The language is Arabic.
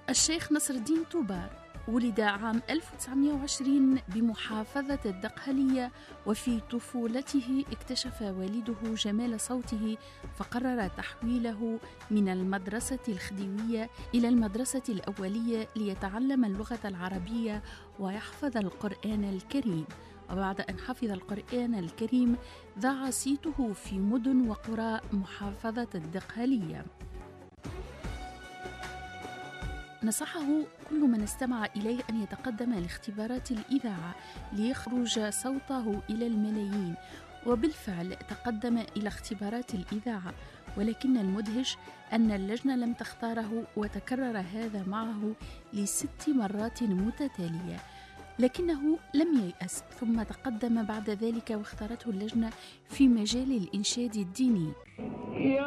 الشيخ نصر الدين طوبار ولد عام 1920 بمحافظة الدقهلية، وفي طفولته اكتشف والده جمال صوته فقرر تحويله من المدرسة الخديوية إلى المدرسة الأولية ليتعلم اللغة العربية ويحفظ القرآن الكريم. وبعد أن حفظ القرآن الكريم ذاع صيته في مدن وقرى محافظة الدقهلية. نصحه كل من استمع إليه أن يتقدم لاختبارات الإذاعة ليخرج صوته إلى الملايين، وبالفعل تقدم إلى اختبارات الإذاعة، ولكن المدهش أن اللجنة لم تختاره، وتكرر هذا معه ل6 مرات متتالية، لكنه لم ييأس، ثم تقدم بعد ذلك واختارته اللجنة في مجال الإنشاد الديني.